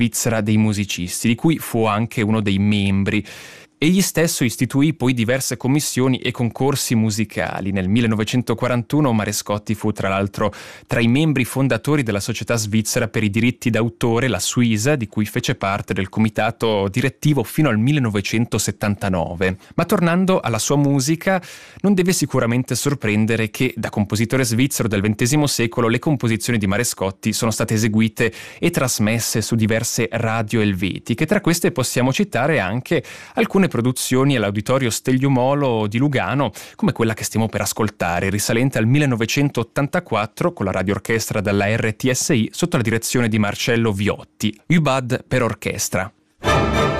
Svizzera dei musicisti, di cui fu anche uno dei membri. Egli stesso istituì poi diverse commissioni e concorsi musicali. Nel 1941 Marescotti fu tra l'altro tra i membri fondatori della Società Svizzera per i diritti d'autore, la Suisa, di cui fece parte del comitato direttivo fino al 1979. Ma tornando alla sua musica, non deve sicuramente sorprendere che da compositore svizzero del XX secolo le composizioni di Marescotti sono state eseguite e trasmesse su diverse radio elvetiche. Tra queste possiamo citare anche alcune produzioni all'Auditorio Stegliumolo di Lugano, come quella che stiamo per ascoltare, risalente al 1984 con la radioorchestra della RTSI sotto la direzione di Marcello Viotti, Ubad per orchestra.